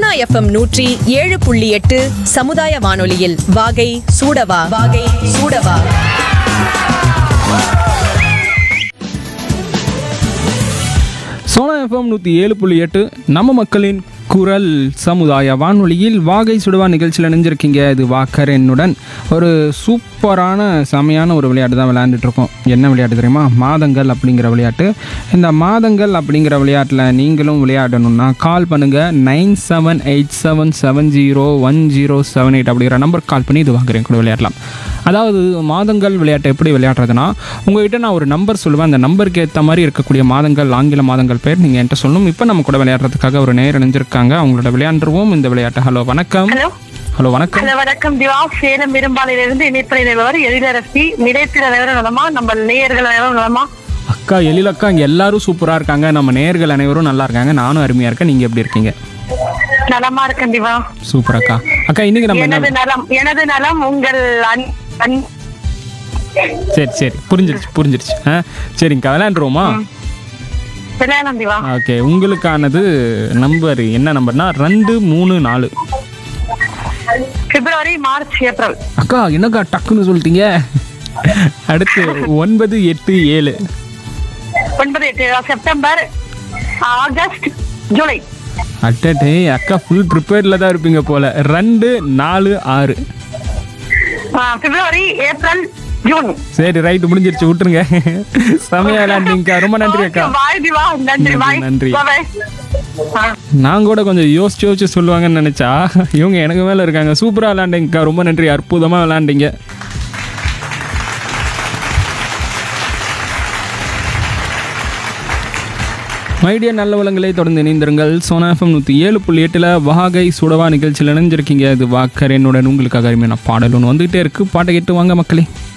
Sona FM 107.8 சமுதாய வானொலியில் வாகை சூடவா வாகை சூடவா. சோனா எஃப்எம் 107.8 நம்ம மக்களின் குரல் சமுதாய வானொலியில் வாகை சுடுவா நிகழ்ச்சியில் இணைஞ்சிருக்கீங்க. இது வாக்கர் என்னுடன் ஒரு சூப்பரான செமையான ஒரு விளையாட்டு தான் விளையாண்டுட்ருக்கோம். என்ன விளையாட்டு தெரியுமா? மாதங்கள் அப்படிங்கிற விளையாட்டு. இந்த மாதங்கள் அப்படிங்கிற விளையாட்டில் நீங்களும் விளையாடணுன்னா கால் பண்ணுங்கள். 9787701078 அப்படிங்கிற நம்பர் கால் பண்ணி இது வாங்குறேன் கூட விளையாடலாம். அதாவது மாதங்கள் விளையாட்டை எப்படி விளையாடுறதுனா, உங்கள்கிட்ட நான் ஒரு நம்பர் சொல்லுவேன். அந்த நம்பருக்கு ஏற்ற மாதிரி இருக்கக்கூடிய மாதங்கள், ஆங்கில மாதங்கள் பேர் நீங்கள் என்கிட்ட சொல்லணும். இப்போ நம்ம கூட விளையாடுறதுக்காக ஒரு நேர் இணைஞ்சிருக்காங்க. அவங்களோட விளையாண்டுருவோம் இந்த விளையாட்டு. ஹலோ வணக்கம். ஹலோ வணக்கம். ஹலோ வணக்கம் திவா. சேலம் பெரும்பாலையிலிருந்து இணைப்பறை நிலவர் எழிலரசி நிலையத்தில் அனைவரும் நலமா? நம்ம நேயர்கள் அனைவரும் நலமா? அக்கா எழிலக்கா, இங்கே எல்லாரும் சூப்பராக இருக்காங்க. நம்ம நேயர்கள் அனைவரும் நல்லா இருக்காங்க. நானும் அருமையாக இருக்கேன். நீங்கள் எப்படி இருக்கீங்க? நலமா இருக்கேன் திவா. சூப்பர் அக்கா. அக்கா இன்னைக்கு நம்ம எனது நலம் உங்கள் சரி சரி புரிஞ்சிருச்சு. சரிங்கக்கா, விளையாண்டுருவோமா? விளையாடலாம் திவா. ஓகே, உங்களுக்கானது நம்பர் என்ன நம்பர்னா 234. பிப்ரவரி, மார்ச், ஏப்ரல். அக்கா என்னக்கா டக்குன்னு சொல்லிட்டீங்க. அடுத்து 987. 9, செப்டம்பர், ஆகஸ்ட், ஜூலை. அட்டே அக்கா ஃபுல் ப்ரிப்பேர்டில் தான் இருப்பீங்க போல. 246. பிப்ரவரி, ஏப்ரல், ஜூன். சரி ரைட்டு, முடிஞ்சிருச்சு, விட்டுருங்க. செமையா விளையாண்டீங்கக்கா. ரொம்ப நன்றி அக்கா. நன்றி. நான் கூட கொஞ்சம் யோசிச்சு சொல்லுவாங்கன்னு நினைச்சா இவங்க எனக்கு மேல இருக்காங்க. சூப்பரா விளையாண்டீங்கக்கா. ரொம்ப நன்றி. அற்புதமா விளையாண்டீங்க. மைடியா நல்ல வளங்களை தொடர்ந்து இணைந்திருங்கள். சோனா எஃப்எம் 107.8 வாகை சுடவா நிகழ்ச்சியில் இணைஞ்சிருக்கீங்க. இது வாக்கர் என்னுடன் உங்களுக்காக அருமையான பாடல் ஒன்று வந்துகிட்டே இருக்கு. பாட்டை கேட்டு வாங்க மக்களே.